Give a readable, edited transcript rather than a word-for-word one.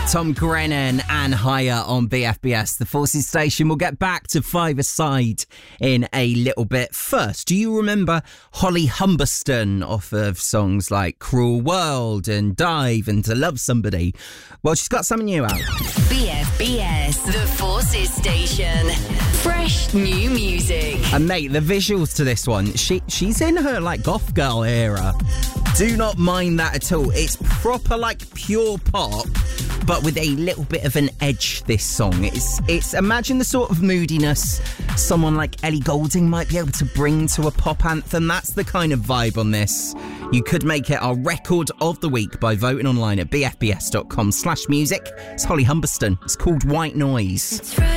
Tom Grennan and Higher on BFBS, the Forces station. We'll get back to five-a-side in a little bit. First, do you remember Holly Humberston off of songs like Cruel World and Dive and To Love Somebody? Well, she's got something new out. BFBS, the Forces station. Fresh new music. And mate, the visuals to this one, she's in her like goth girl era. Do not mind that at all. It's proper like pure pop, but with a little bit of an edge, this song. It's imagine the sort of moodiness someone like Ellie Goulding might be able to bring to a pop anthem. That's the kind of vibe on this. You could make it our record of the week by voting online at bfbs.com/music. It's Holly Humberston. It's called White Noise. It's Friday.